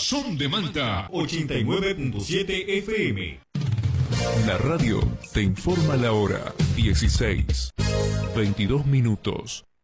Son de Manta 89.7 FM. La radio te informa la hora. 16:22.